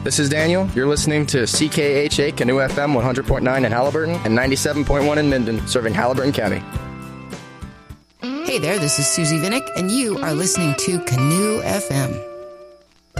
This is Daniel. You're listening to CKHA Canoe FM 100.9 in Halliburton and 97.1 in Minden, serving Halliburton County. Hey there, this is Susie Vinnick, and you are listening to Canoe FM.